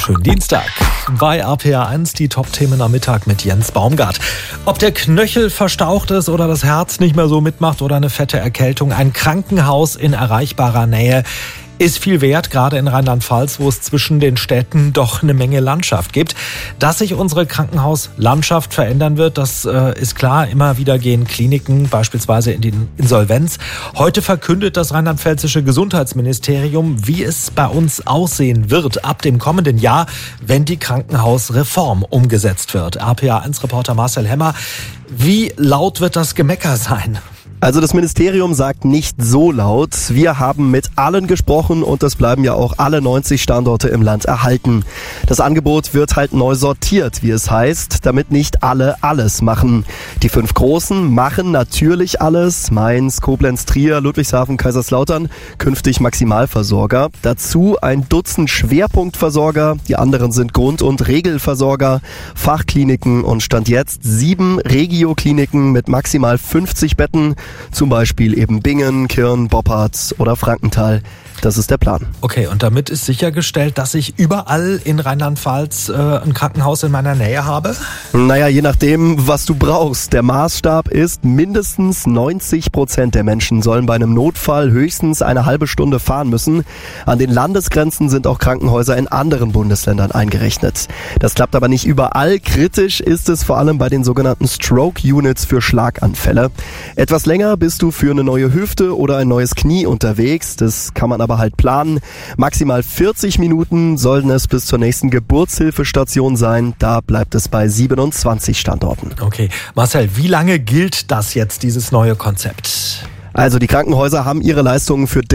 Schönen Dienstag. Bei RPA1 die Top-Themen am Mittag mit Jens Baumgart. Ob der Knöchel verstaucht ist oder das Herz nicht mehr so mitmacht oder eine fette Erkältung, ein Krankenhaus in erreichbarer Nähe ist viel wert, gerade in Rheinland-Pfalz, wo es zwischen den Städten doch eine Menge Landschaft gibt. Dass sich unsere Krankenhauslandschaft verändern wird, das ist klar. Immer wieder gehen Kliniken beispielsweise in die Insolvenz. Heute verkündet das rheinland-pfälzische Gesundheitsministerium, wie es bei uns aussehen wird ab dem kommenden Jahr, wenn die Krankenhausreform umgesetzt wird. RPA1-Reporter Marcel Hemmer, wie laut wird das Gemecker sein? Also das Ministerium sagt nicht so laut. Wir haben mit allen gesprochen und es bleiben ja auch alle 90 Standorte im Land erhalten. Das Angebot wird halt neu sortiert, wie es heißt, damit nicht alle alles machen. Die 5 Großen machen natürlich alles. Mainz, Koblenz, Trier, Ludwigshafen, Kaiserslautern, künftig Maximalversorger. Dazu ein Dutzend Schwerpunktversorger. Die anderen sind Grund- und Regelversorger, Fachkliniken und Stand jetzt 7 Regio-Kliniken mit maximal 50 Betten. Zum Beispiel eben Bingen, Kirn, Boppard oder Frankenthal. Das ist der Plan. Okay, und damit ist sichergestellt, dass ich überall in Rheinland-Pfalz ein Krankenhaus in meiner Nähe habe? Naja, je nachdem, was du brauchst. Der Maßstab ist, mindestens 90% der Menschen sollen bei einem Notfall höchstens eine halbe Stunde fahren müssen. An den Landesgrenzen sind auch Krankenhäuser in anderen Bundesländern eingerechnet. Das klappt aber nicht überall. Kritisch ist es vor allem bei den sogenannten Stroke-Units für Schlaganfälle. Etwas länger bist du für eine neue Hüfte oder ein neues Knie unterwegs. Das kann man aber halt planen. Maximal 40 Minuten sollen es bis zur nächsten Geburtshilfestation sein. Da bleibt es bei 27 Standorten. Okay, Marcel, wie lange gilt das jetzt, dieses neue Konzept? Also die Krankenhäuser haben ihre Leistungen für